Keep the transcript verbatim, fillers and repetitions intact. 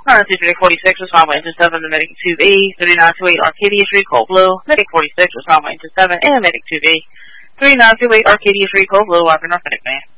nine two three forty-six, respond by engine seven to medic two B. thirty-nine twenty-eight Arcadia Street, Cold Blue. Medic forty-six, respond by engine seven and medic two B. thirty-nine twenty-eight Arcadia Street, Cold Blue, Walker North Medic Man.